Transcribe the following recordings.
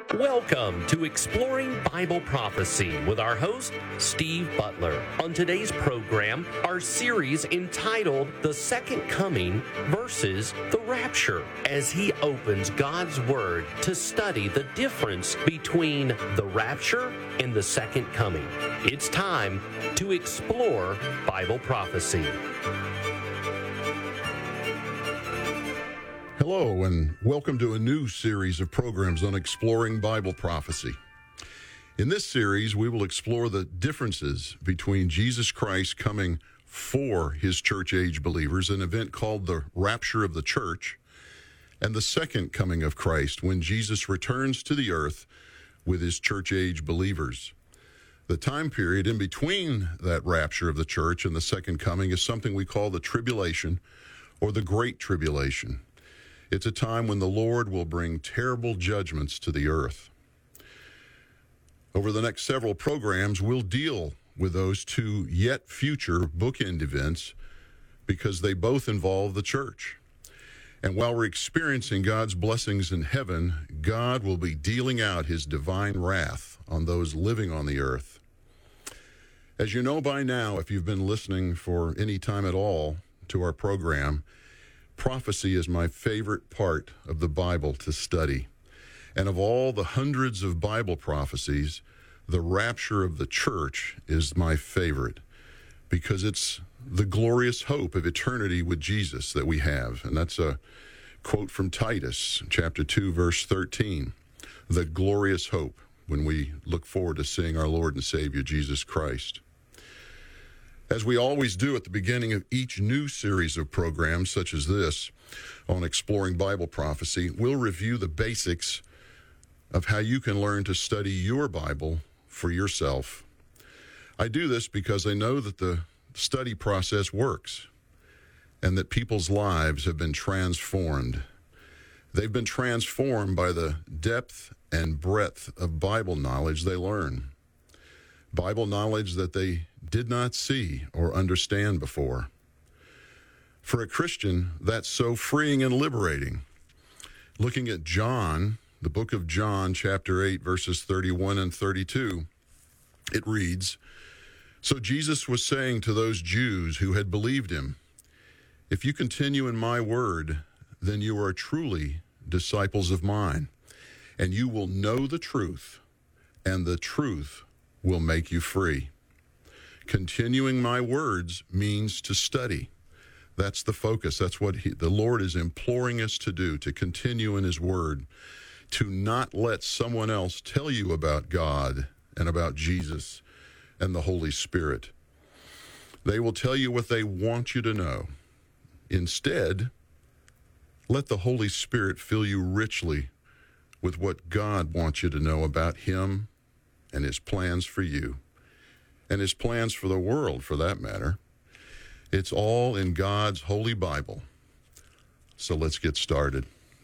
Welcome to Exploring Bible Prophecy with our host, Steve Butler. On today's program, our series entitled The Second Coming versus the Rapture, as he opens God's Word to study the difference between the rapture and the second coming. It's time to explore Bible prophecy. Hello, and welcome to a new series of programs on exploring Bible prophecy. In this series, we will explore the differences between Jesus Christ coming for his church-age believers, an event called the rapture of the church, and the second coming of Christ, when Jesus returns to the earth with his church-age believers. The time period in between that rapture of the church and the second coming is something we call the tribulation or the Great Tribulation. It's a time when the Lord will bring terrible judgments to the earth. Over the next several programs, we'll deal with those two yet future bookend events because they both involve the church. And while we're experiencing God's blessings in heaven, God will be dealing out his divine wrath on those living on the earth. As you know by now, if you've been listening for any time at all to our program, prophecy is my favorite part of the Bible to study. And of all the hundreds of Bible prophecies, the rapture of the church is my favorite because it's the glorious hope of eternity with Jesus that we have. And that's a quote from Titus, chapter 2, verse 13. The glorious hope when we look forward to seeing our Lord and Savior, Jesus Christ. As we always do at the beginning of each new series of programs, such as this, on exploring Bible prophecy, we'll review the basics of how you can learn to study your Bible for yourself. I do this because I know that the study process works and that people's lives have been transformed. They've been transformed by the depth and breadth of Bible knowledge they learn. Bible knowledge that they did not see or understand before. For a Christian, that's so freeing and liberating. Looking at John, the book of John, chapter 8, verses 31 and 32, it reads, "So Jesus was saying to those Jews who had believed him, 'If you continue in my word, then you are truly disciples of mine, and you will know the truth, and the truth will make you free.' Continuing my words means to study. That's the focus. That's what the Lord is imploring us to do, to continue in his word, to not let someone else tell you about God and about Jesus and the Holy Spirit. They will tell you what they want you to know. Instead, let the Holy Spirit fill you richly with what God wants you to know about him and his plans for you, and his plans for the world, for that matter. It's all in God's Holy Bible. So let's get started.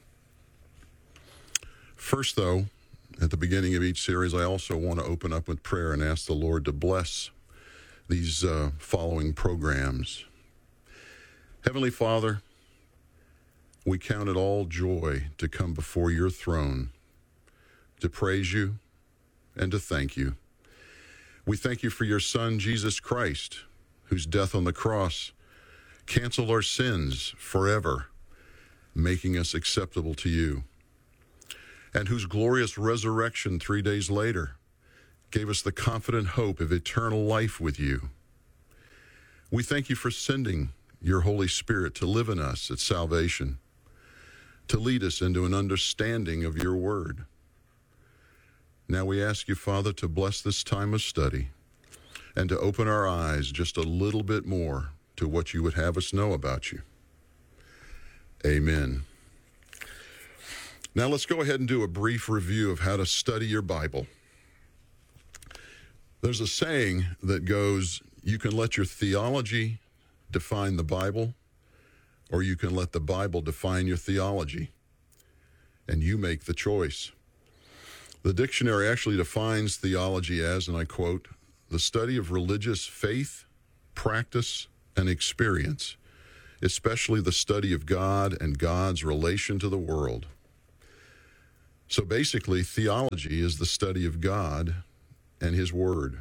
First, though, at the beginning of each series, I also want to open up with prayer and ask the Lord to bless these following programs. Heavenly Father, we count it all joy to come before your throne, to praise you and to thank you. We thank you for your Son, Jesus Christ, whose death on the cross canceled our sins forever, making us acceptable to you, and whose glorious resurrection 3 days later gave us the confident hope of eternal life with you. We thank you for sending your Holy Spirit to live in us at salvation, to lead us into an understanding of your word. Now we ask you, Father, to bless this time of study and to open our eyes just a little bit more to what you would have us know about you. Amen. Now let's go ahead and do a brief review of how to study your Bible. There's a saying that goes, you can let your theology define the Bible, or you can let the Bible define your theology, and you make the choice. The dictionary actually defines theology as, and I quote, the study of religious faith, practice, and experience, especially the study of God and God's relation to the world. So basically, theology is the study of God and His Word.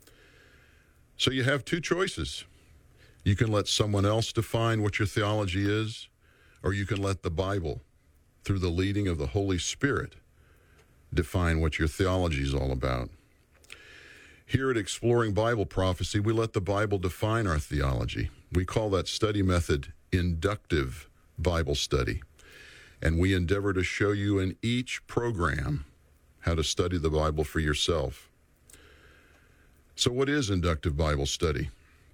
So you have two choices. You can let someone else define what your theology is, or you can let the Bible, through the leading of the Holy Spirit, define what your theology is all about. Here at Exploring Bible Prophecy, we let the Bible define our theology. We call that study method inductive Bible study. And we endeavor to show you in each program how to study the Bible for yourself. So what is inductive Bible study?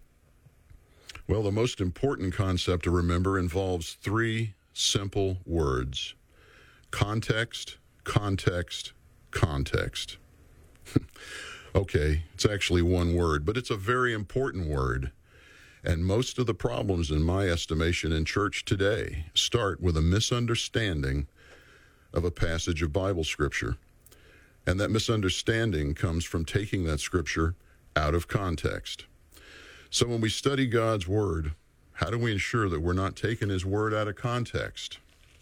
Well, the most important concept to remember involves three simple words: context, context, context. Okay, it's actually one word, but it's a very important word. And most of the problems, in my estimation, in church today start with a misunderstanding of a passage of Bible Scripture. And that misunderstanding comes from taking that Scripture out of context. So when we study God's Word, how do we ensure that we're not taking His Word out of context?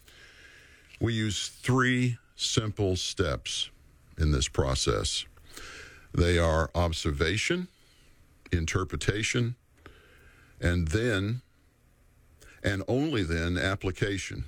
We use three simple steps in this process. They are observation, interpretation, and then, and only then, application.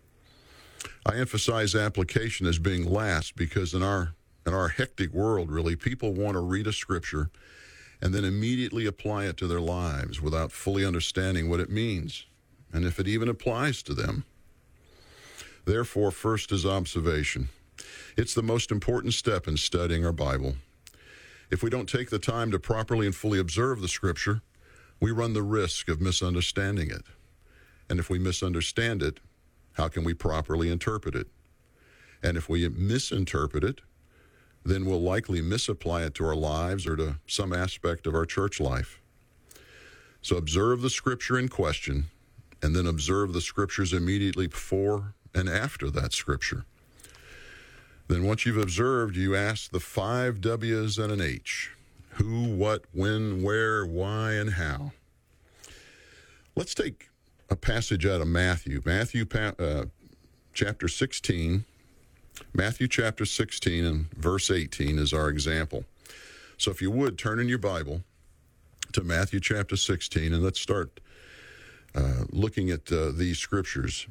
I emphasize application as being last because in our hectic world, really, people want to read a scripture and then immediately apply it to their lives without fully understanding what it means and if it even applies to them. Therefore, first is observation. It's the most important step in studying our Bible. If we don't take the time to properly and fully observe the scripture, we run the risk of misunderstanding it. And if we misunderstand it, how can we properly interpret it? And if we misinterpret it, then we'll likely misapply it to our lives or to some aspect of our church life. So observe the scripture in question, and then observe the scriptures immediately before and after that scripture. Then once you've observed, you ask the 5 W's and an H. Who, what, when, where, why, and how. Let's take a passage out of Matthew. Chapter 16. Matthew chapter 16 and verse 18 is our example. So if you would, turn in your Bible to Matthew chapter 16, and let's start looking at these scriptures.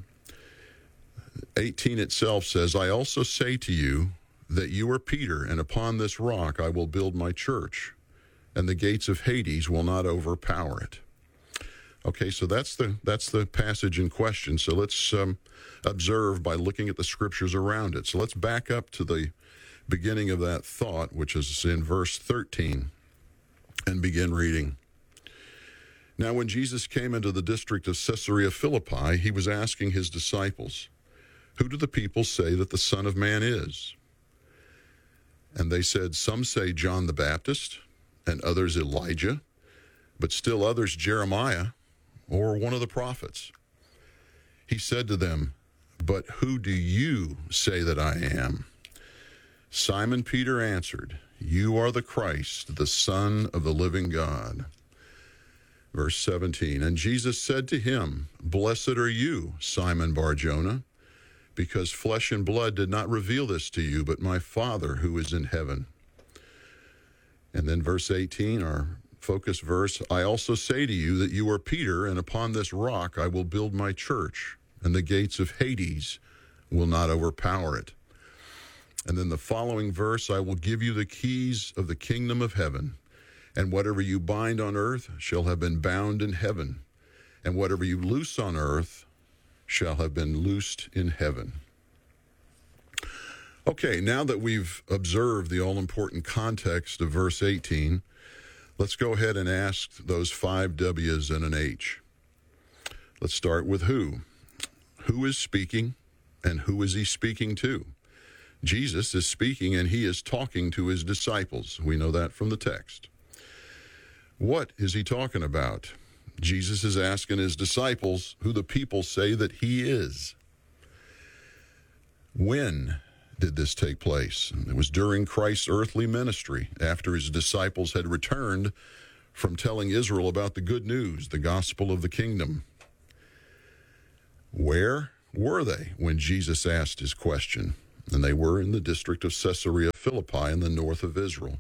18 itself says, I also say to you that you are Peter, and upon this rock I will build my church, and the gates of Hades will not overpower it. Okay, so that's the passage in question. So let's observe by looking at the scriptures around it. So let's back up to the beginning of that thought, which is in verse 13, and begin reading. Now, when Jesus came into the district of Caesarea Philippi, he was asking his disciples, who do the people say that the Son of Man is? And they said, some say John the Baptist, and others Elijah, but still others Jeremiah, or one of the prophets. He said to them, but who do you say that I am? Simon Peter answered, you are the Christ, the Son of the living God. Verse 17, and Jesus said to him, blessed are you, Simon Bar-Jonah, because flesh and blood did not reveal this to you, but my Father who is in heaven. And then verse 18, our focus verse, I also say to you that you are Peter, and upon this rock I will build my church, and the gates of Hades will not overpower it. And then the following verse, I will give you the keys of the kingdom of heaven, and whatever you bind on earth shall have been bound in heaven, and whatever you loose on earth shall have been loosed in heaven. Okay, now that we've observed the all-important context of verse 18, let's go ahead and ask those 5 W's and an H. Let's start with who. Who is speaking, and who is he speaking to? Jesus is speaking, and he is talking to his disciples. We know that from the text. What is he talking about? Jesus is asking his disciples who the people say that he is. When did this take place? It was during Christ's earthly ministry, after his disciples had returned from telling Israel about the good news, the gospel of the kingdom. Where were they when Jesus asked his question? and they were in the district of Caesarea Philippi in the north of Israel.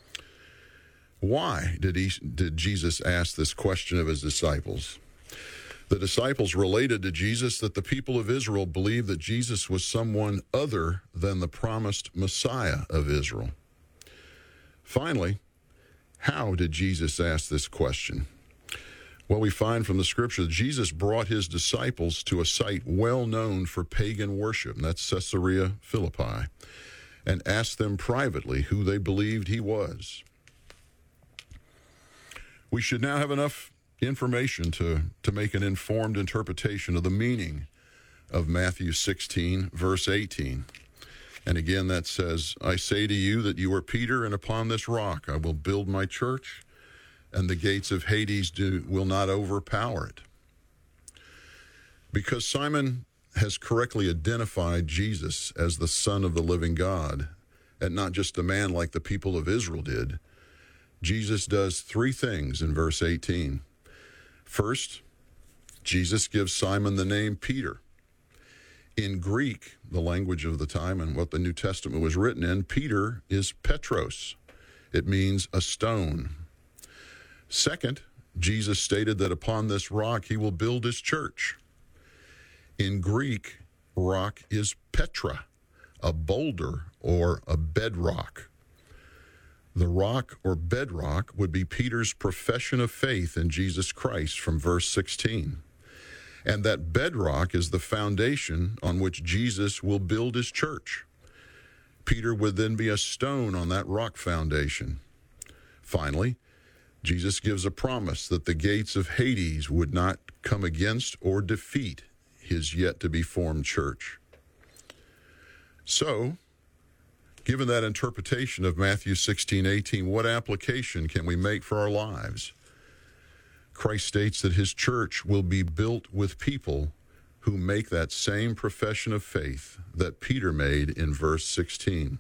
Why did Jesus ask this question of his disciples? The disciples related to Jesus that the people of Israel believed that Jesus was someone other than the promised Messiah of Israel. Finally, how did Jesus ask this question? Well, we find from the scripture that Jesus brought his disciples to a site well known for pagan worship, and that's Caesarea Philippi, and asked them privately who they believed he was. We should now have enough information to make an informed interpretation of the meaning of Matthew 16, verse 18. And again, that says, I say to you that you are Peter, and upon this rock I will build my church, and the gates of Hades will not overpower it. Because Simon has correctly identified Jesus as the Son of the living God, and not just a man like the people of Israel did, Jesus does three things in verse 18. First, Jesus gives Simon the name Peter. In Greek, the language of the time and what the New Testament was written in, Peter is Petros. It means a stone. Second, Jesus stated that upon this rock he will build his church. In Greek, rock is Petra, a boulder or a bedrock. The rock or bedrock would be Peter's profession of faith in Jesus Christ from verse 16. And that bedrock is the foundation on which Jesus will build his church. Peter would then be a stone on that rock foundation. Finally, Jesus gives a promise that the gates of Hades would not come against or defeat his yet-to-be-formed church. So, given that interpretation of Matthew 16:18, what application can we make for our lives? Christ states that his church will be built with people who make that same profession of faith that Peter made in verse 16.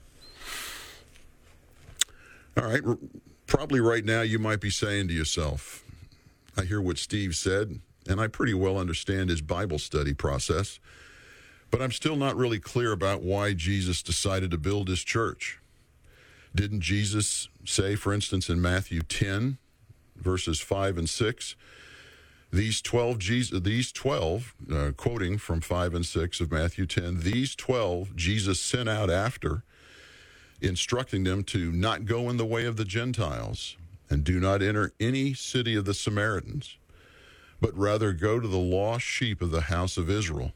All right, probably right now you might be saying to yourself, I hear what Steve said, and I pretty well understand his Bible study process, but I'm still not really clear about why Jesus decided to build his church. Didn't Jesus say, for instance, in Matthew 10, verses 5 and 6, these 12, quoting from 5 and 6 of Matthew 10, these 12 Jesus sent out after, instructing them to not go in the way of the Gentiles and do not enter any city of the Samaritans, but rather go to the lost sheep of the house of Israel.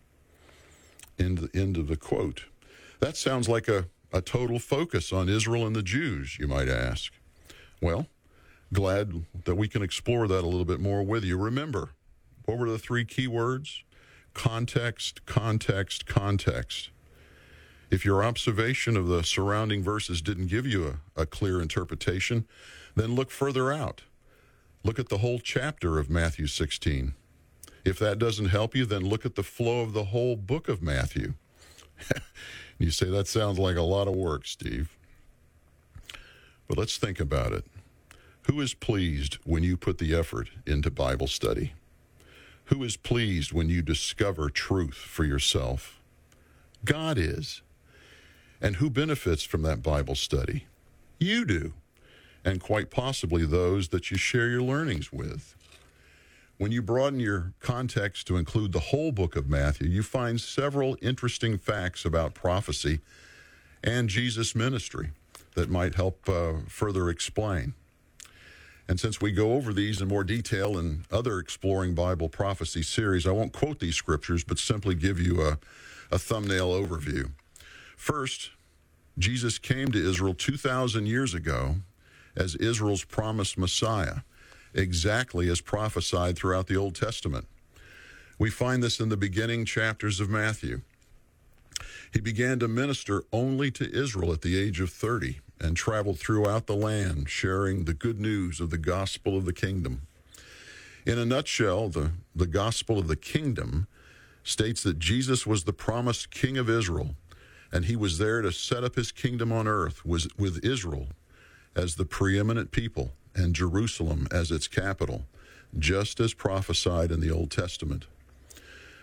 End of the quote. That sounds like a total focus on Israel and the Jews, you might ask. Well, glad that we can explore that a little bit more with you. Remember, what were the three key words? Context, context, context. If your observation of the surrounding verses didn't give you a clear interpretation, then look further out. Look at the whole chapter of Matthew 16. If that doesn't help you, then look at the flow of the whole book of Matthew. You say, that sounds like a lot of work, Steve. But let's think about it. Who is pleased when you put the effort into Bible study? Who is pleased when you discover truth for yourself? God is. And who benefits from that Bible study? You do. And quite possibly those that you share your learnings with. When you broaden your context to include the whole book of Matthew, you find several interesting facts about prophecy and Jesus' ministry that might help further explain. And since we go over these in more detail in other Exploring Bible Prophecy series, I won't quote these scriptures, but simply give you a thumbnail overview. First, Jesus came to Israel 2,000 years ago as Israel's promised Messiah, exactly as prophesied throughout the Old Testament. We find this in the beginning chapters of Matthew. He began to minister only to Israel at the age of 30 and traveled throughout the land, sharing the good news of the gospel of the kingdom. In a nutshell, the gospel of the kingdom states that Jesus was the promised king of Israel, and he was there to set up his kingdom on earth with Israel as the preeminent people and Jerusalem as its capital, just as prophesied in the Old Testament.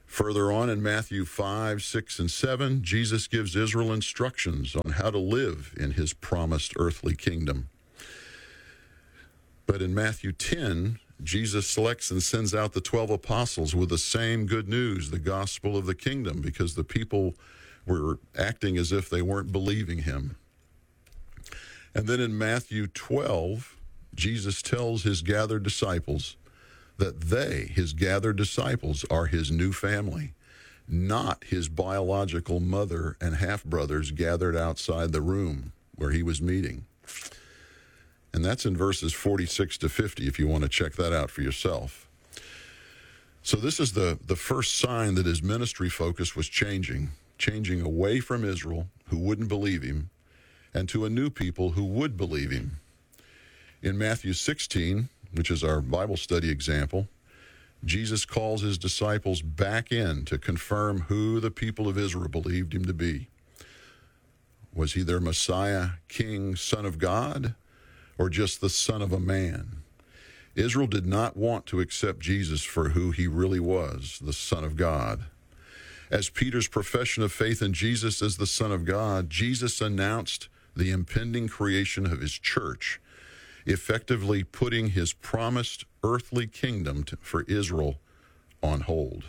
Further on in Matthew 5, 6, and 7, Jesus gives Israel instructions on how to live in his promised earthly kingdom. But in Matthew 10, Jesus selects and sends out the 12 apostles with the same good news, the gospel of the kingdom, because the people were acting as if they weren't believing him. And then in Matthew 12, Jesus tells his gathered disciples that they, his gathered disciples, are his new family, not his biological mother and half-brothers gathered outside the room where he was meeting. And that's in verses 46 to 50, if you want to check that out for yourself. So this is the first sign that his ministry focus was changing away from Israel, who wouldn't believe him, and to a new people who would believe him. In Matthew 16, which is our Bible study example, Jesus calls his disciples back in to confirm who the people of Israel believed him to be. Was he their Messiah, King, Son of God, or just the son of a man? Israel did not want to accept Jesus for who he really was, the Son of God. As Peter's profession of faith in Jesus as the Son of God, Jesus announced the impending creation of his church, effectively putting his promised earthly kingdom for Israel on hold.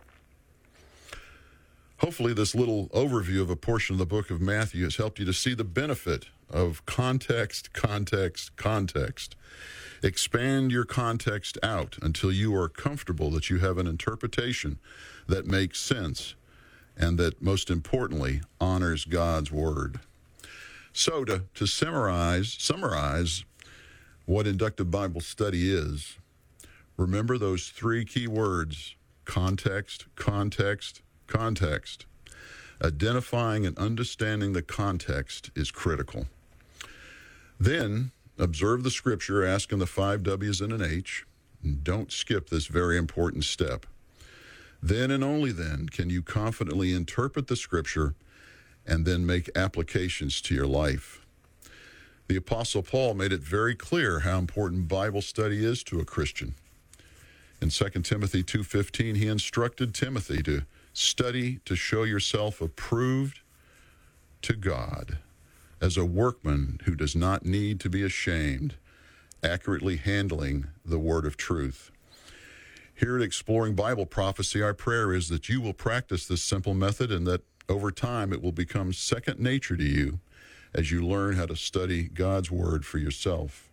Hopefully, this little overview of a portion of the book of Matthew has helped you to see the benefit of context, context, context. Expand your context out until you are comfortable that you have an interpretation that makes sense and that, most importantly, honors God's word. So to summarize what inductive Bible study is, remember those three key words: context, context, context. Identifying and understanding the context is critical. Then, observe the scripture, asking the 5 W's and an H, and don't skip this very important step. Then and only then can you confidently interpret the scripture and then make applications to your life. The Apostle Paul made it very clear how important Bible study is to a Christian. In 2 Timothy 2:15, he instructed Timothy to study to show yourself approved to God, as a workman who does not need to be ashamed, accurately handling the word of truth. Here at Exploring Bible Prophecy, our prayer is that you will practice this simple method and that over time it will become second nature to you as you learn how to study God's word for yourself.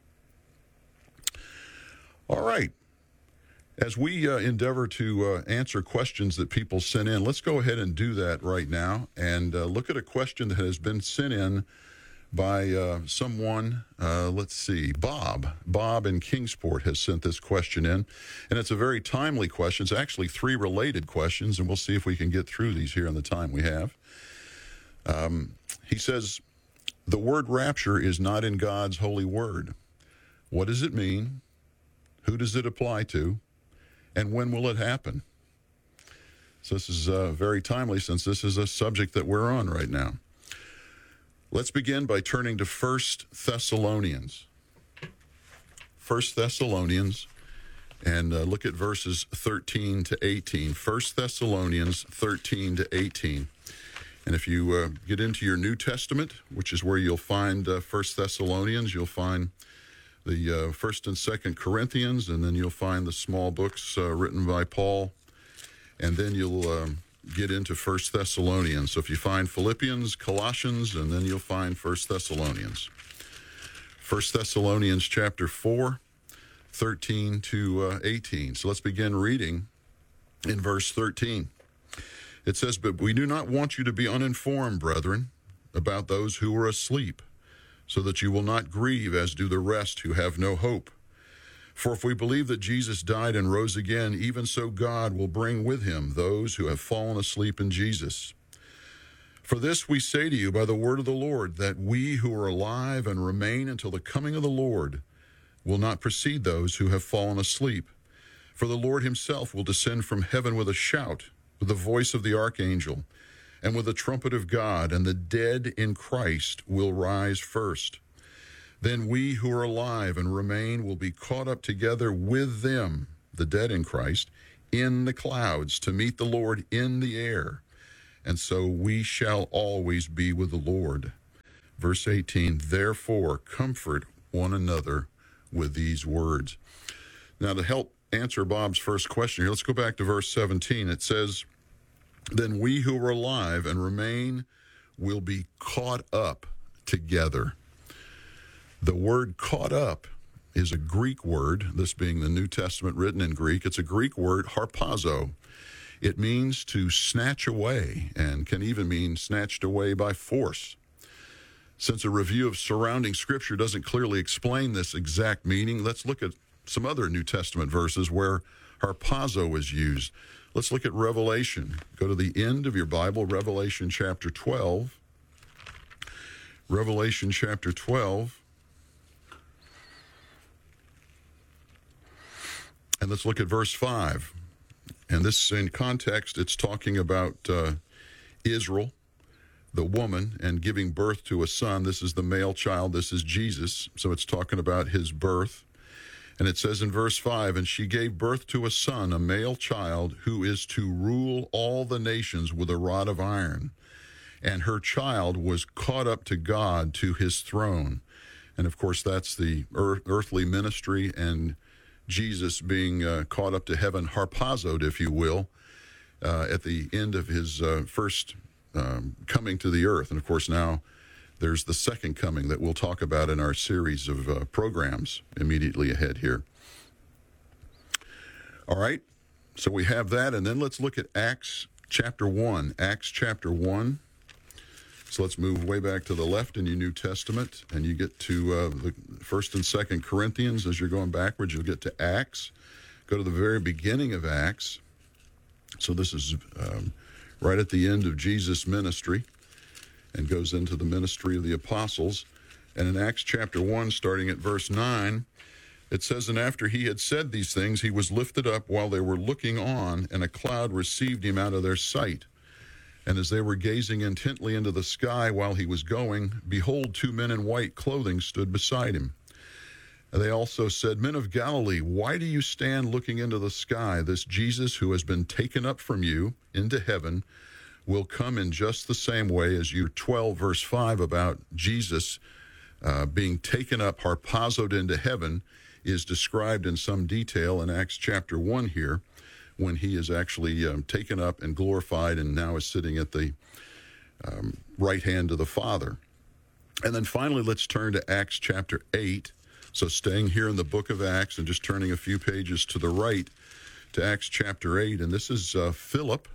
All right. As we endeavor to answer questions that people sent in, let's go ahead and do that right now and look at a question that has been sent in by someone. Let's see, Bob. Bob in Kingsport has sent this question in, and it's a very timely question. It's actually 3 related questions, and we'll see if we can get through these here in the time we have. He says, the word rapture is not in God's holy word. What does it mean? Who does it apply to? And when will it happen? So this is very timely, since this is a subject that we're on right now. Let's begin by turning to 1 Thessalonians. 1 Thessalonians, and look at verses 13 to 18. 1 Thessalonians 13 to 18. And if you get into your New Testament, which is where you'll find 1 Thessalonians, you'll find the 1st and 2nd Corinthians, and then you'll find the small books written by Paul, and then you'll get into 1 Thessalonians. So if you find Philippians, Colossians, and then you'll find 1 Thessalonians. 1 Thessalonians chapter 4, 13 to 18. So let's begin reading in verse 13. It says, "But we do not want you to be uninformed, brethren, about those who are asleep, so that you will not grieve as do the rest who have no hope. For if we believe that Jesus died and rose again, even so God will bring with him those who have fallen asleep in Jesus. For this we say to you by the word of the Lord, that we who are alive and remain until the coming of the Lord will not precede those who have fallen asleep. For the Lord himself will descend from heaven with a shout, with the voice of the archangel, and with the trumpet of God, and the dead in Christ will rise first. Then we who are alive and remain will be caught up together with them, the dead in Christ, in the clouds, to meet the Lord in the air. And so we shall always be with the Lord. Verse 18, therefore comfort one another with these words. Now, to help answer Bob's first question here, let's go back to verse 17. It says, then we who are alive and remain will be caught up together. The word caught up is a Greek word, this being the New Testament written in Greek. It's a Greek word, harpazo. It means to snatch away and can even mean snatched away by force. Since a review of surrounding Scripture doesn't clearly explain this exact meaning, let's look at some other New Testament verses where harpazo is used. Let's look at Revelation. Go to the end of your Bible, Revelation chapter 12. Revelation chapter 12. And let's look at verse 5. And this, in context, it's talking about Israel, the woman, and giving birth to a son. This is the male child. This is Jesus. So it's talking about his birth. And it says in verse 5, and she gave birth to a son, a male child, who is to rule all the nations with a rod of iron. And her child was caught up to God, to his throne. And, of course, that's the earthly ministry, and Jesus being caught up to heaven, harpazoed, if you will, at the end of his first coming to the earth. And, of course, now there's the second coming that we'll talk about in our series of programs immediately ahead here. All right, so we have that, and then let's look at Acts chapter 1. Acts chapter 1. So let's move way back to the left in your New Testament, and you get to the 1st and 2nd Corinthians. As you're going backwards, you'll get to Acts. Go to the very beginning of Acts. So this is right at the end of Jesus' ministry and goes into the ministry of the apostles. And in Acts chapter 1, starting at verse 9, it says, and after he had said these things, he was lifted up while they were looking on, and a cloud received him out of their sight. And as they were gazing intently into the sky while he was going, behold, 2 men in white clothing stood beside him. And they also said, men of Galilee, why do you stand looking into the sky? This Jesus who has been taken up from you into heaven will come in just the same way as you. 12 verse 5 about Jesus being taken up, harpazoed into heaven, is described in some detail in Acts chapter 1 here, when he is actually taken up and glorified and now is sitting at the right hand of the Father. And then finally, let's turn to Acts chapter 8. So staying here in the book of Acts and just turning a few pages to the right to Acts chapter 8. And this is Philip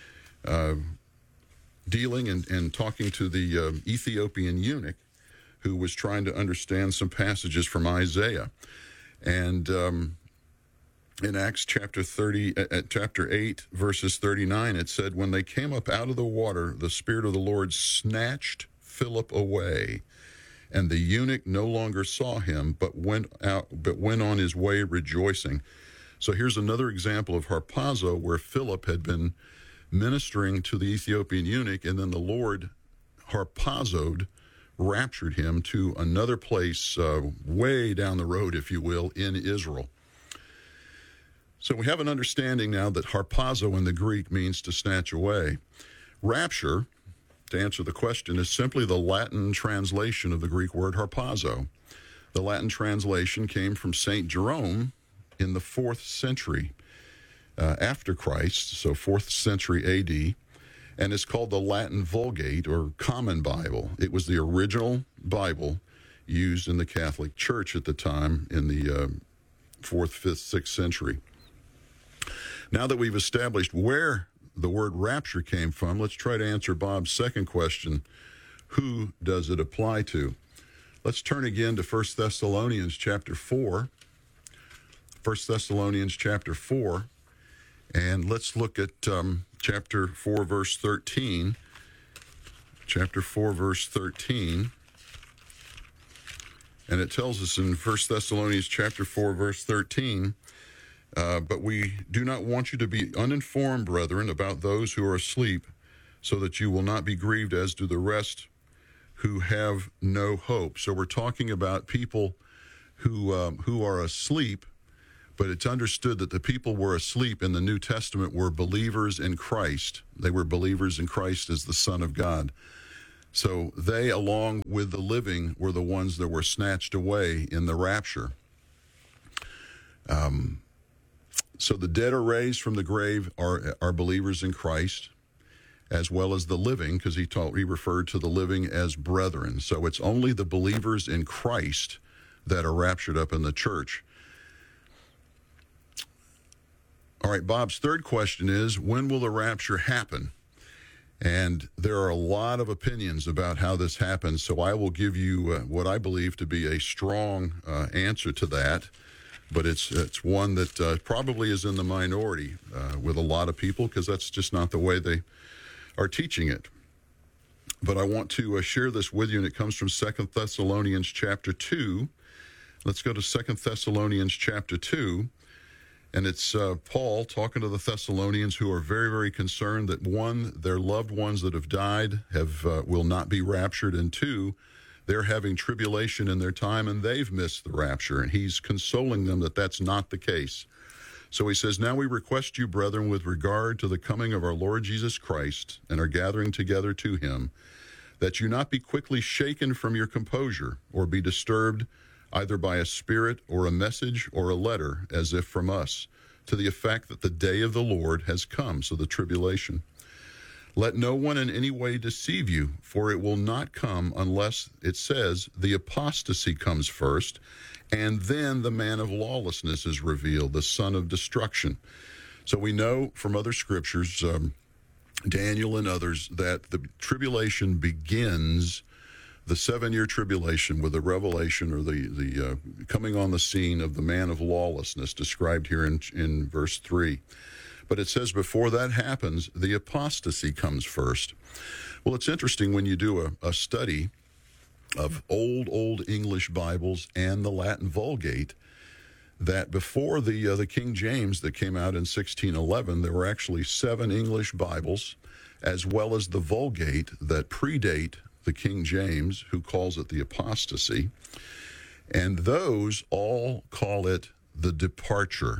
dealing and talking to the Ethiopian eunuch who was trying to understand some passages from Isaiah. And in Acts chapter 8, verses 39, it said, when they came up out of the water, the Spirit of the Lord snatched Philip away, and the eunuch no longer saw him, but went on his way rejoicing. So here's another example of harpazo, where Philip had been ministering to the Ethiopian eunuch, and then the Lord harpazoed, raptured him to another place way down the road, if you will, in Israel. So we have an understanding now that harpazo in the Greek means to snatch away. Rapture, to answer the question, is simply the Latin translation of the Greek word harpazo. The Latin translation came from St. Jerome in the 4th century after Christ, so 4th century A.D., and it's called the Latin Vulgate or Common Bible. It was the original Bible used in the Catholic Church at the time in the 4th, 5th, 6th century. Now that we've established where the word rapture came from, let's try to answer Bob's second question. Who does it apply to? Let's turn again to 1 Thessalonians chapter 4. 1 Thessalonians chapter 4. And let's look at chapter 4, verse 13. Chapter 4, verse 13. And it tells us in 1 Thessalonians chapter 4, verse 13, but we do not want you to be uninformed, brethren, about those who are asleep, so that you will not be grieved as do the rest who have no hope. So we're talking about people who are asleep, But it's understood that the people who were asleep in the New Testament were believers in Christ. They were believers in Christ as the Son of God. So they, along with the living, were the ones that were snatched away in the rapture. So the dead are raised from the grave are believers in Christ, as well as the living, because he referred to the living as brethren. So it's only the believers in Christ that are raptured up in the church. All right, Bob's third question is, when will the rapture happen? And there are a lot of opinions about how this happens, so I will give you what I believe to be a strong answer to that. But it's one that probably is in the minority with a lot of people, because that's just not the way they are teaching it. But I want to share this with you, and it comes from 2 Thessalonians chapter 2. Let's go to 2 Thessalonians chapter 2. And it's Paul talking to the Thessalonians, who are very, very concerned that, one, their loved ones that have died will not be raptured, and two, they're having tribulation in their time and they've missed the rapture. And he's consoling them that that's not the case. So he says, "Now we request you, brethren, with regard to the coming of our Lord Jesus Christ and our gathering together to him, that you not be quickly shaken from your composure, or be disturbed either by a spirit or a message or a letter, as if from us, to the effect that the day of the Lord has come," so the tribulation. "Let no one in any way deceive you, for it will not come unless," it says, "the apostasy comes first, and then the man of lawlessness is revealed, the son of destruction." So we know from other scriptures, Daniel and others, that the tribulation begins, the 7-year tribulation, with the revelation or the coming on the scene of the man of lawlessness described here in verse 3. But it says before that happens, the apostasy comes first. Well, it's interesting when you do a study of old English Bibles and the Latin Vulgate, that before the King James that came out in 1611, there were actually 7 English Bibles, as well as the Vulgate, that predate the King James, who calls it the apostasy. And those all call it the departure.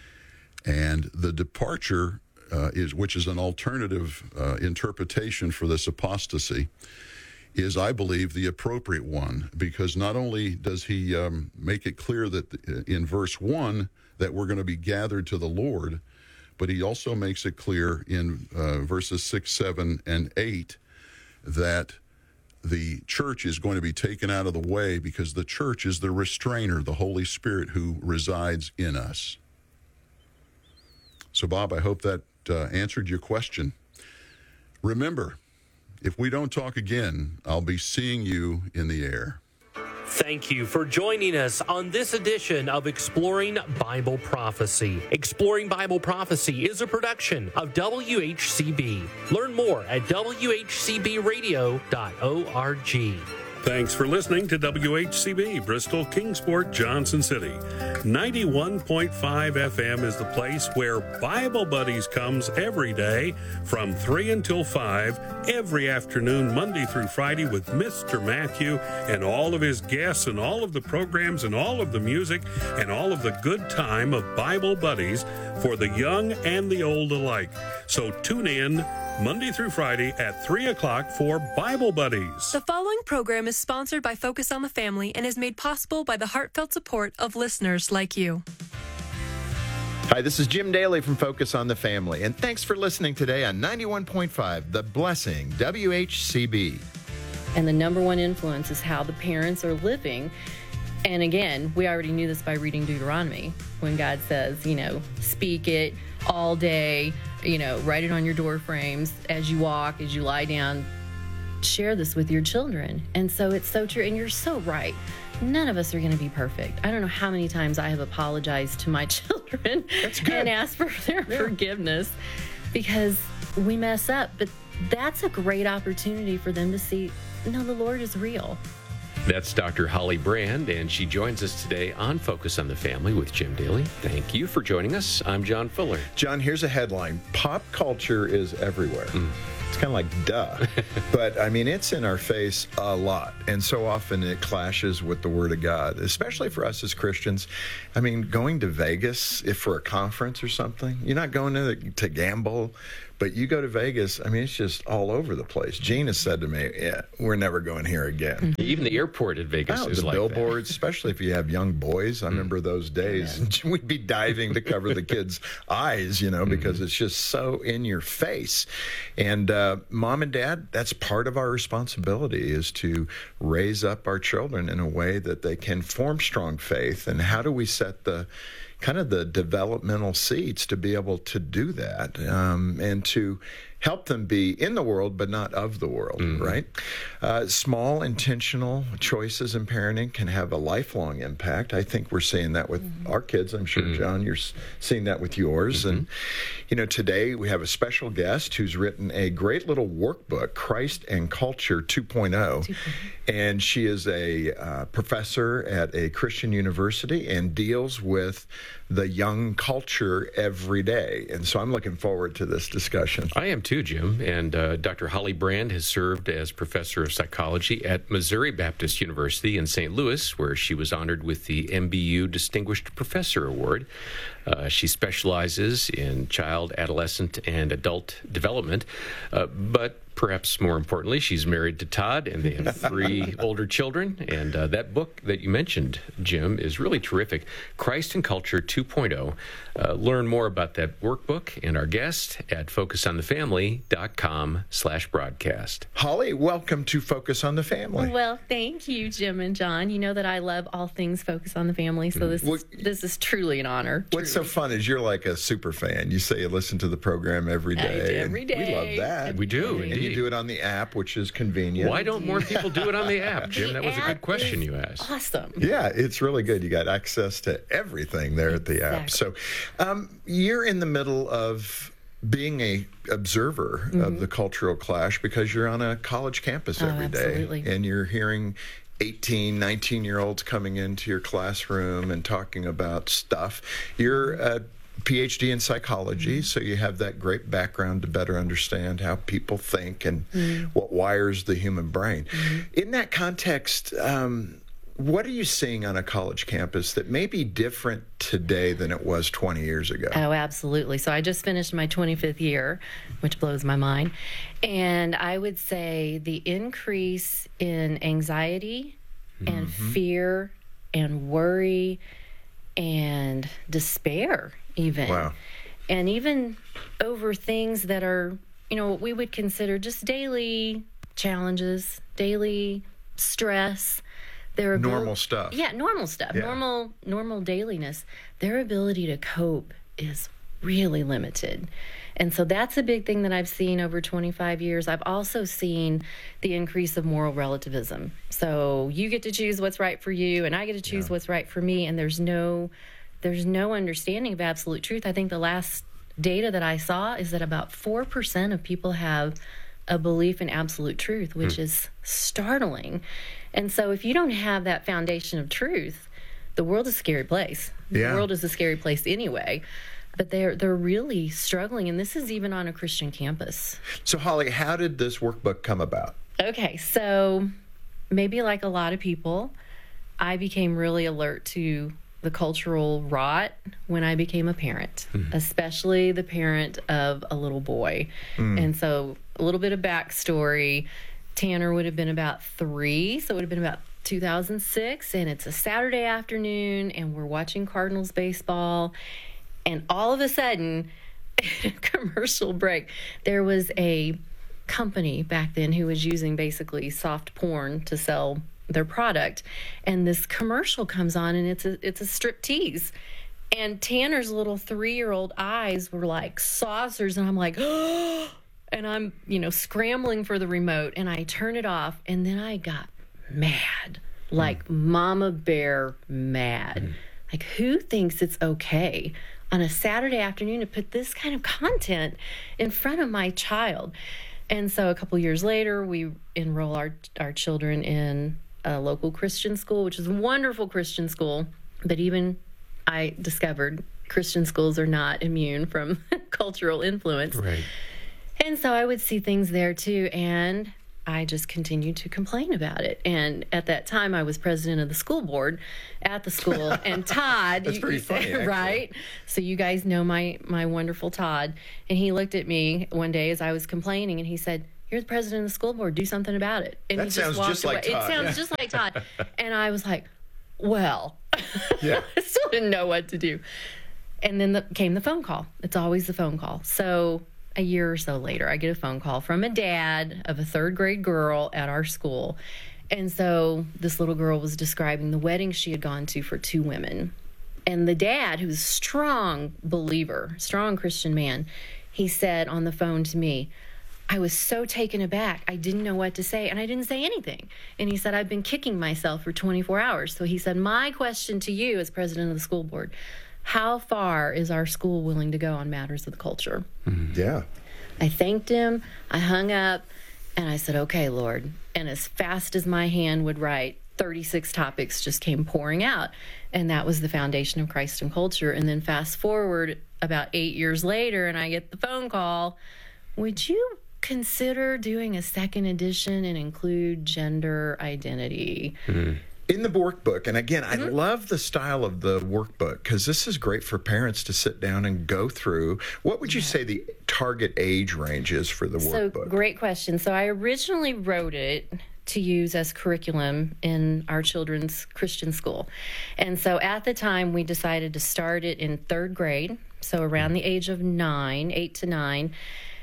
And the departure, which is an alternative interpretation for this apostasy, is, I believe, the appropriate one, because not only does he make it clear that in verse 1 that we're going to be gathered to the Lord, but he also makes it clear in verses 6, 7, and 8 that the church is going to be taken out of the way, because the church is the restrainer, the Holy Spirit who resides in us. So, Bob, I hope that answered your question. Remember, if we don't talk again, I'll be seeing you in the air. Thank you for joining us on this edition of Exploring Bible Prophecy. Exploring Bible Prophecy is a production of WHCB. Learn more at WHCBradio.org. Thanks for listening to WHCB, Bristol, Kingsport, Johnson City. 91.5 FM is the place where Bible Buddies comes every day from 3 until 5, every afternoon, Monday through Friday, with Mr. Matthew and all of his guests and all of the programs and all of the music and all of the good time of Bible Buddies for the young and the old alike. So tune in Monday through Friday at 3 o'clock for Bible Buddies. The following program is sponsored by Focus on the Family and is made possible by the heartfelt support of listeners like you. Hi, this is Jim Daly from Focus on the Family, and thanks for listening today on 91.5, The Blessing, WHCB. And the number one influence is how the parents are living. And again, we already knew this by reading Deuteronomy, when God says, speak it all day, write it on your door frames as you walk, as you lie down, share this with your children. And so it's so true. And you're so right. None of us are going to be perfect. I don't know how many times I have apologized to my children and asked for their forgiveness, because we mess up. But that's a great opportunity for them to see, no, the Lord is real. That's Dr. Holly Brand, and she joins us today on Focus on the Family with Jim Daly. Thank you for joining us. I'm John Fuller. John, here's a headline. Pop culture is everywhere. It's kind of like, duh. But, I mean, it's in our face a lot. And so often it clashes with the Word of God, especially for us as Christians. I mean, going to Vegas, if for a conference or something, you're not going to gamble, but you go to Vegas, I mean, it's just all over the place. Gene has said to me, yeah, we're never going here again. Even the airport at Vegas is the like billboards, that. Especially if you have young boys. I remember those days. We'd be diving to cover the kids' eyes, because it's just so in your face. And Mom and Dad, that's part of our responsibility, is to raise up our children in a way that they can form strong faith. And how do we set the developmental seeds to be able to do that, and to help them be in the world but not of the world, right? Small intentional choices in parenting can have a lifelong impact. I think we're seeing that with our kids. I'm sure, John, you're seeing that with yours. And, today we have a special guest who's written a great little workbook, Christ and Culture 2.0. And she is a professor at a Christian university and deals with the young culture every day. And so I'm looking forward to this discussion. I am too, Jim. And Dr. Holly Brand has served as professor of psychology at Missouri Baptist University in St. Louis, where she was honored with the MBU Distinguished Professor Award. She specializes in child, adolescent, and adult development, but perhaps more importantly, she's married to Todd, and they have 3 older children. And that book that you mentioned, Jim, is really terrific, Christ and Culture 2.0. Learn more about that workbook and our guest at focusonthefamily.com/broadcast. Holly, welcome to Focus on the Family. Well, thank you, Jim and John. You know that I love all things Focus on the Family, so this is truly an honor. What's so fun is you're like a super fan. You say you listen to the program every day. I do, every day. We love that. We do, and indeed. you do it on the app, which is convenient. Why don't more people do it on the app, Jim? That was a good question you asked. Awesome. Yeah, it's really good. You got access to everything there at the app. So you're in the middle of being a observer of the cultural clash because you're on a college campus every day. Absolutely. And you're hearing 18, 19-year-olds coming into your classroom and talking about stuff. You're a PhD in psychology, so you have that great background to better understand how people think and what wires the human brain. In that context, what are you seeing on a college campus that may be different today than it was 20 years ago? Oh, absolutely. So I just finished my 25th year, which blows my mind. And I would say the increase in anxiety and fear and worry and despair even. Wow. And even over things that are, what we would consider just daily challenges, daily stress. Their normal stuff. Yeah, normal stuff. Yeah. Normal dailiness. Their ability to cope is really limited. And so that's a big thing that I've seen over 25 years. I've also seen the increase of moral relativism. So you get to choose what's right for you, and I get to choose what's right for me, and there's no understanding of absolute truth. I think the last data that I saw is that about 4% of people have a belief in absolute truth, which is startling. And so if you don't have that foundation of truth, the world is a scary place. Yeah. The world is a scary place anyway. But they're really struggling, and this is even on a Christian campus. So, Holly, how did this workbook come about? Okay, so maybe like a lot of people, I became really alert to the cultural rot when I became a parent, especially the parent of a little boy. And so a little bit of backstory. Tanner would have been about 3, so it would have been about 2006, and it's a Saturday afternoon, and we're watching Cardinals baseball, and all of a sudden, commercial break, there was a company back then who was using basically soft porn to sell their product, and this commercial comes on, and it's a striptease, and Tanner's little 3-year-old eyes were like saucers, and I'm like, oh, and I'm scrambling for the remote, and I turn it off, and then I got mad, like mama bear mad. Like, who thinks it's okay on a Saturday afternoon to put this kind of content in front of my child? And so a couple years later, we enroll our children in a local Christian school, which is a wonderful Christian school. But even I discovered Christian schools are not immune from cultural influence. Right. And so I would see things there too, and I just continued to complain about it. And at that time, I was president of the school board at the school, and Todd, That's pretty funny, actually. right? So you guys know my wonderful Todd, and he looked at me one day as I was complaining, and he said, "You're the president of the school board. Do something about it." And That he sounds just walked just like away. Todd, It sounds yeah. just like Todd. And I was like, well, Yeah. I still didn't know what to do. And then came the phone call. It's always the phone call. So a year or so later, I get a phone call from a dad of a third grade girl at our school. And so this little girl was describing the wedding she had gone to for 2 women. And the dad, who's a strong believer, strong Christian man, he said on the phone to me, "I was so taken aback. I didn't know what to say, and I didn't say anything." And he said, "I've been kicking myself for 24 hours. So he said, "My question to you as president of the school board, how far is our school willing to go on matters of the culture?" Yeah. I thanked him, I hung up, and I said, "Okay, Lord." And as fast as my hand would write, 36 topics just came pouring out. And that was the foundation of Christ and Culture. And then fast forward about 8 years later, and I get the phone call, "Would you consider doing a second edition and include gender identity?" In the workbook, and again, I love the style of the workbook because this is great for parents to sit down and go through. What would you say the target age range is for the So, workbook? great question. So, I originally wrote it to use as curriculum in our children's Christian school. And so, at the time, we decided to start it in 3rd grade, so around the age of 9, 8 to 9.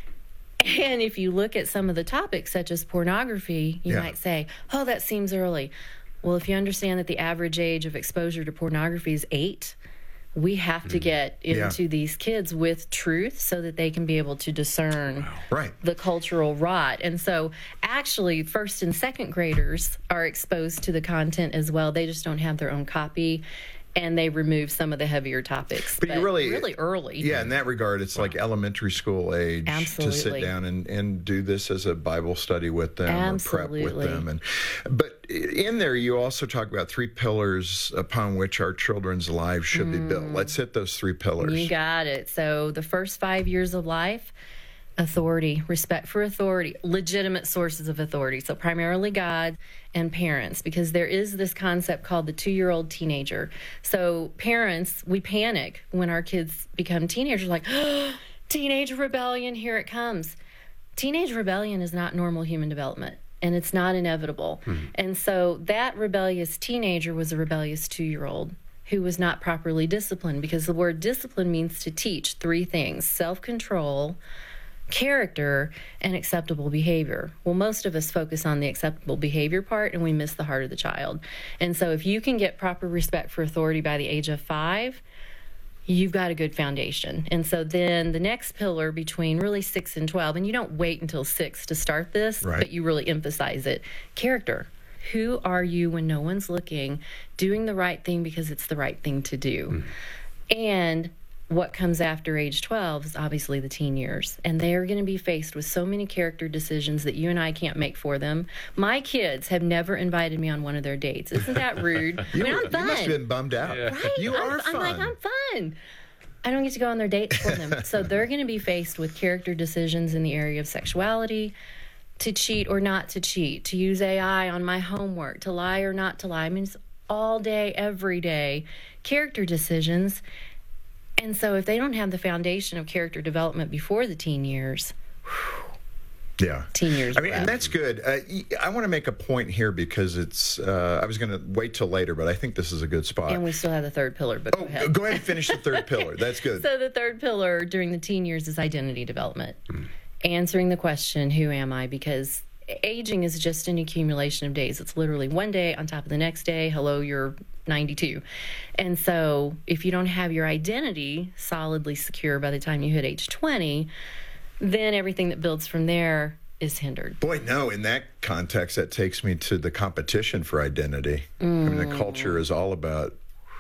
And if you look at some of the topics, such as pornography, you Yeah. might say, "Oh, that seems early." Well, if you understand that the average age of exposure to pornography is 8, we have to get into these kids with truth so that they can be able to discern Right. the cultural rot. And so actually 1st and 2nd graders are exposed to the content as well. They just don't have their own copy, and they remove some of the heavier topics. But you really early. Yeah, in that regard, it's like elementary school age to sit Absolutely. down and do this as a Bible study with them or prep with Absolutely. them. But in there, you also talk about 3 pillars upon which our children's lives should be built. Let's hit those 3 pillars. You got it. So the first 5 years of life, authority, respect for authority, legitimate sources of authority. So primarily God and parents, because there is this concept called the 2-year-old teenager. So parents, we panic when our kids become teenagers, like, teenage rebellion, here it comes. Teenage rebellion is not normal human development, and it's not inevitable. And so that rebellious teenager was a rebellious 2-year-old who was not properly disciplined, because the word discipline means to teach 3 things: self-control, character, and acceptable behavior. Well, most of us focus on the acceptable behavior part, and we miss the heart of the child. And so if you can get proper respect for authority by the age of 5, you've got a good foundation. And so then the next pillar between really 6 and 12, and you don't wait until 6 to start this, Right. but you really emphasize it: character. Who are you when no one's looking, doing the right thing because it's the right thing to do? And what comes after age 12 is obviously the teen years. And they're going to be faced with so many character decisions that you and I can't make for them. My kids have never invited me on one of their dates. Isn't that rude? I mean, I'm fun. You must have been bummed out. Right? You are I'm fun. like, I'm fun. I don't get to go on their dates for them. So they're going to be faced with character decisions in the area of sexuality, to cheat or not to cheat, to use AI on my homework, to lie or not to lie. I mean, it's all day, every day, character decisions. And so if they don't have the foundation of character development before the teen years, Yeah. teen years. I mean, and that's good. I want to make a point here because it's, I was going to wait till later, but I think this is a good spot. And we still have the 3rd pillar, but go ahead. Go ahead and finish the 3rd pillar. That's good. So the 3rd pillar during the teen years is identity development. Answering the question, who am I? Because aging is just an accumulation of days. It's literally one day on top of the next day. Hello, you're 92. And so if you don't have your identity solidly secure by the time you hit age 20, then everything that builds from there is hindered. Boy, no, in that context, that takes me to the competition for identity. I mean, the culture is all about,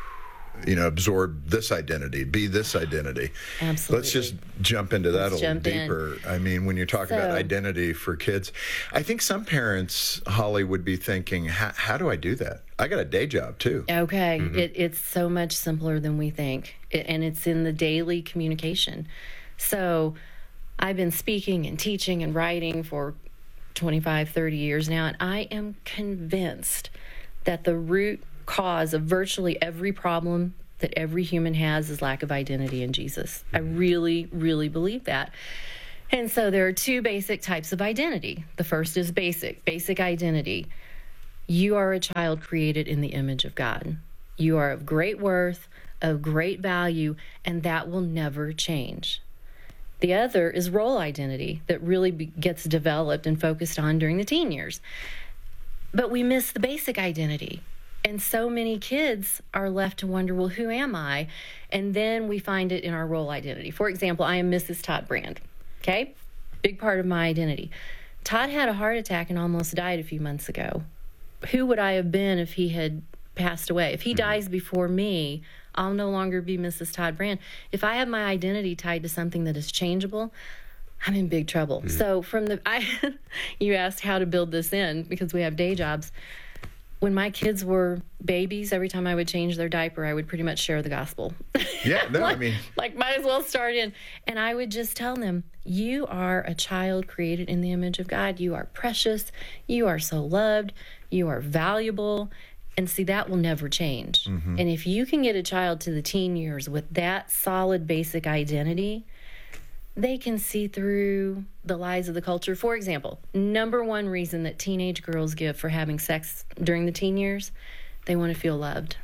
absorb this identity, be this identity. Absolutely. Let's just jump into that Let's a little jump in. deeper. I mean, when you're talking about So- identity for kids, I think some parents, Holly, would be thinking, how do I do that? I got a day job, too. Okay. It's so much simpler than we think. And it's in the daily communication. So I've been speaking and teaching and writing for 25, 30 years now, and I am convinced that the root cause of virtually every problem that every human has is lack of identity in Jesus. I really, really believe that. And so there are two basic types of identity. The first is basic identity. You are a child created in the image of God. You are of great worth, of great value, and that will never change. The other is role identity that really gets developed and focused on during the teen years. But we miss the basic identity. And so many kids are left to wonder, well, who am I? And then we find it in our role identity. For example, I am Mrs. Todd Brand. Okay? Big part of my identity. Todd had a heart attack and almost died a few months ago. Who would I have been if he had passed away? If he dies before me, I'll no longer be Mrs. Todd Brand. If I have my identity tied to something that is changeable, I'm in big trouble. So you asked how to build this in because we have day jobs. When my kids were babies, every time I would change their diaper, I would pretty much share the gospel. Yeah, no, might as well start in. And I would just tell them, you are a child created in the image of God. You are precious. You are so loved. You are valuable. And see, that will never change. And if you can get a child to the teen years with that solid basic identity, they can see through the lies of the culture. For example, number one reason that teenage girls give for having sex during the teen years, they want to feel loved.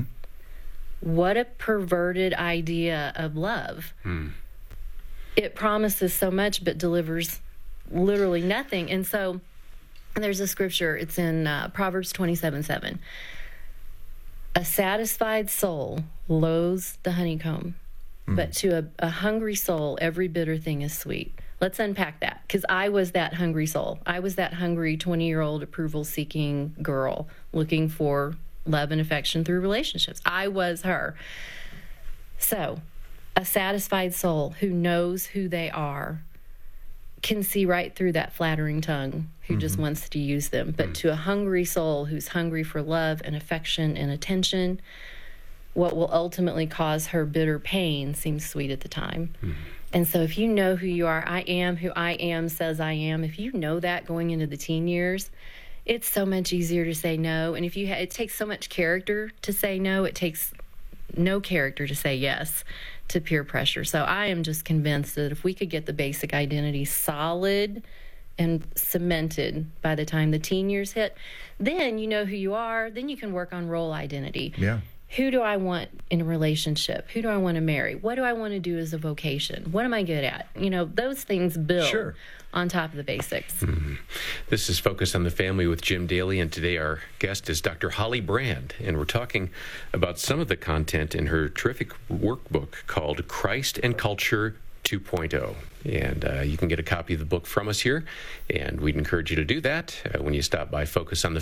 What a perverted idea of love. It promises so much but delivers literally nothing. And so there's a scripture, it's in Proverbs 27:7. A satisfied soul loathes the honeycomb, but to a hungry soul, every bitter thing is sweet. Let's unpack that, because I was that hungry soul. I was that hungry 20-year-old approval-seeking girl looking for love and affection through relationships. I was her. So, a satisfied soul who knows who they are can see right through that flattering tongue who just wants to use them. But to a hungry soul who's hungry for love and affection and attention, what will ultimately cause her bitter pain seems sweet at the time. And so if you know who you are, I am who I am says I am. If you know that going into the teen years, it's so much easier to say no. And if you it takes so much character to say no, it takes no character to say yes to peer pressure. So I am just convinced that if we could get the basic identity solid and cemented by the time the teen years hit, then you know who you are. Then you can work on role identity. Yeah. Who do I want in a relationship? Who do I want to marry? What do I want to do as a vocation? What am I good at? You know, those things build on top of the basics. This is Focus on the Family with Jim Daly, and today our guest is Dr. Holly Brand, and we're talking about some of the content in her terrific workbook called Christ and Culture 2.0. And you can get a copy of the book from us here, and we'd encourage you to do that when you stop by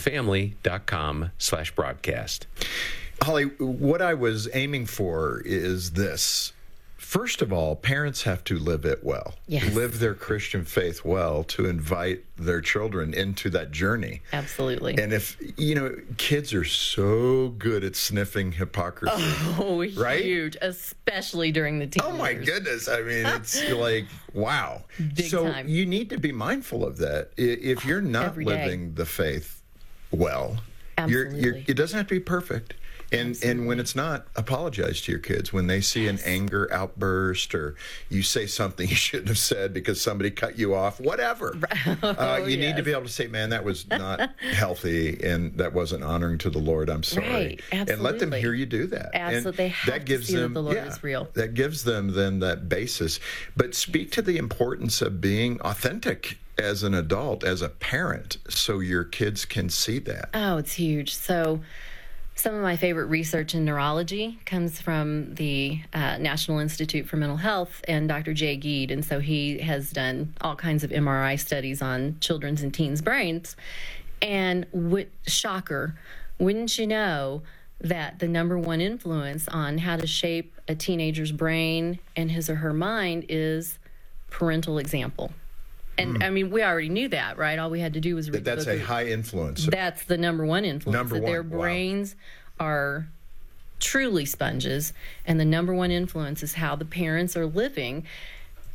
focusonthefamily.com/broadcast. Holly, what I was aiming for is this. First of all, parents have to live it well, live their Christian faith well to invite their children into that journey. Absolutely. And if, you know, kids are so good at sniffing hypocrisy. Oh, right? Huge, especially during the teen years. Oh, my goodness. I mean, it's like, wow. Big time. You need to be mindful of that. If you're not living the faith well, it doesn't have to be perfect. And when it's not, apologize to your kids. When they see an anger outburst or you say something you shouldn't have said because somebody cut you off, whatever. You need to be able to say, man, that was not healthy and that wasn't honoring to the Lord. I'm sorry. Right, absolutely. And let them hear you do that. Absolutely. They have to see that the Lord is real. That gives them then that basis. But speak to the importance of being authentic as an adult, as a parent, so your kids can see that. Oh, it's huge. So some of my favorite research in neurology comes from the National Institute for Mental Health and Dr. Jay Geed. And so he has done all kinds of MRI studies on children's and teens' brains. And shocker, wouldn't you know that the number one influence on how to shape a teenager's brain and his or her mind is parental example? And I mean, we already knew that, right? All we had to do was read the book. That's a high influence. That's the number one influence. Number one. Their brains are truly sponges, and the number one influence is how the parents are living.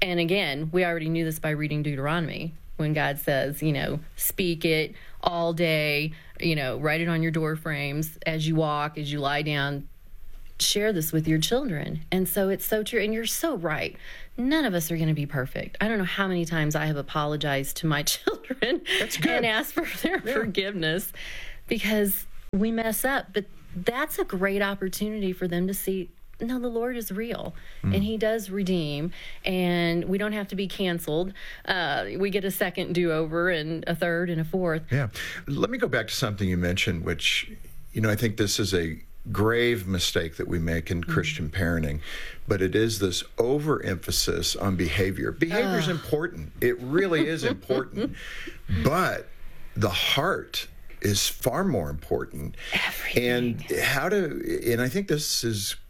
And again, we already knew this by reading Deuteronomy, when God says, speak it all day, write it on your door frames as you walk, as you lie down. Share this with your children. And so it's so true. And you're so right. None of us are going to be perfect. I don't know how many times I have apologized to my children and asked for their forgiveness, because we mess up. But that's a great opportunity for them to see, no, the Lord is real, and he does redeem, and we don't have to be canceled. We get a second do-over and a third and a fourth. Yeah. Let me go back to something you mentioned, which, I think this is a grave mistake that we make in Christian parenting, but it is this overemphasis on behavior. Behavior is important. It really is important. But the heart is far more important. Everything. And I think this is